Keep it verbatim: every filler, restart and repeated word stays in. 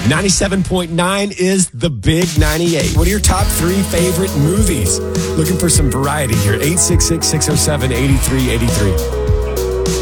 ninety-seven point nine is the Big ninety-eight. What are your top three favorite movies? Looking for some variety here. eight six six, six oh seven, eight three eight three.